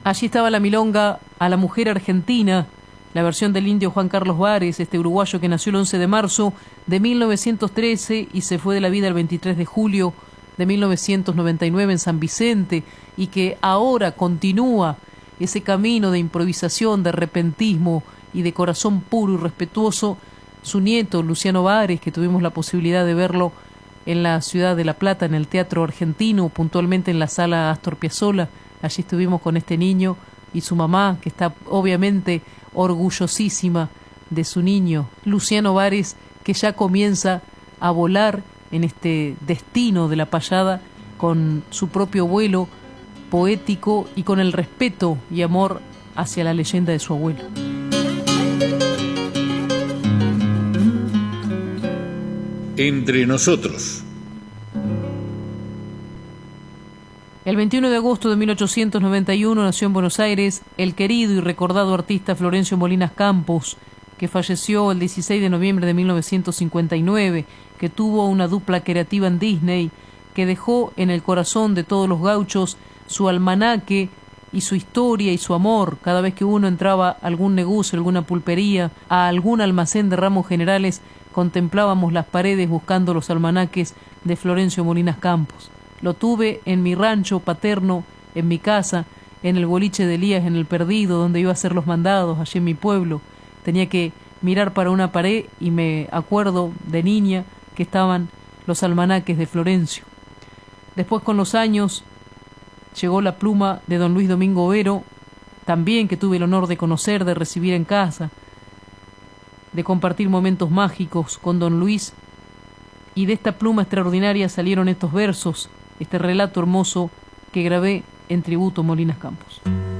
Allí estaba la milonga a la mujer argentina, la versión del indio Juan Carlos Vares, este uruguayo que nació el 11 de marzo de 1913 y se fue de la vida el 23 de julio de 1999 en San Vicente, y que ahora continúa ese camino de improvisación, de repentismo y de corazón puro y respetuoso. Su nieto, Luciano Vares, que tuvimos la posibilidad de verlo en la ciudad de La Plata, en el Teatro Argentino, puntualmente en la sala Astor Piazzolla. Allí estuvimos con este niño y su mamá, que está obviamente orgullosísima de su niño, Luciano Vares, que ya comienza a volar en este destino de la payada con su propio vuelo poético y con el respeto y amor hacia la leyenda de su abuelo. Entre nosotros. El 21 de agosto de 1891 nació en Buenos Aires el querido y recordado artista Florencio Molinas Campos, que falleció el 16 de noviembre de 1959, que tuvo una dupla creativa en Disney, que dejó en el corazón de todos los gauchos su almanaque y su historia y su amor. Cada vez que uno entraba a algún negocio, alguna pulpería, a algún almacén de ramos generales, contemplábamos las paredes buscando los almanaques de Florencio Molinas Campos. Lo tuve en mi rancho paterno, en mi casa, en el boliche de Elías, en el Perdido, donde iba a hacer los mandados, allí en mi pueblo. Tenía que mirar para una pared y me acuerdo de niña que estaban los almanaques de Florencio. Después, con los años, llegó la pluma de don Luis Domingo Vero, también que tuve el honor de conocer, de recibir en casa, de compartir momentos mágicos con don Luis, y de esta pluma extraordinaria salieron estos versos, este relato hermoso que grabé en tributo a Molinas Campos.